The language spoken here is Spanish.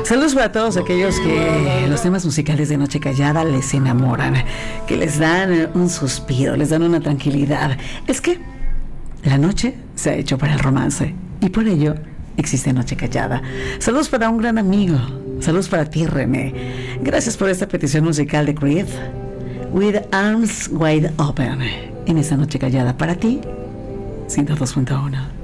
Saludos para todos aquellos que los temas musicales de Noche Callada les enamoran, que les dan un suspiro, les dan una tranquilidad. Es que la noche se ha hecho para el romance y por ello existe Noche Callada. Saludos para un gran amigo. Saludos para ti, René. Gracias por esta petición musical de Creed, With Arms Wide Open, en esta Noche Callada para ti, 102.1.